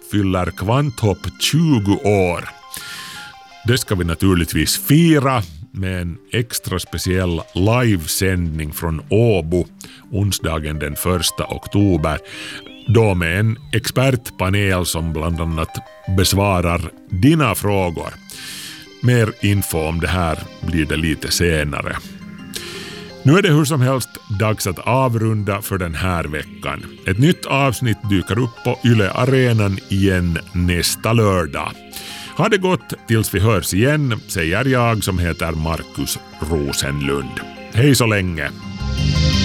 fyller Kvanthopp 20 år. Det ska vi naturligtvis fira med en extra speciell livesändning från Åbo onsdagen den 1 oktober. Då med en expertpanel som bland annat besvarar dina frågor. Mer info om det här blir det lite senare. Nu är det hur som helst dags att avrunda för den här veckan. Ett nytt avsnitt dyker upp på Yle Arenan igen nästa lördag. Ha det gott tills vi hörs igen, säger jag som heter Markus Rosenlund. Hej så länge!